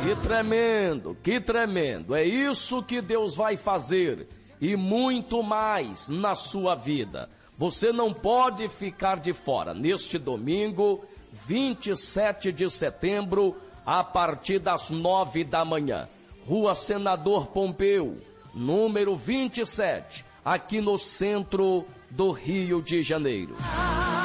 Que tremendo. É isso que Deus vai fazer e muito mais na sua vida. Você não pode ficar de fora. Neste domingo, 27 de setembro, a partir das 9 da manhã. Rua Senador Pompeu, número 27, aqui no centro do Rio de Janeiro.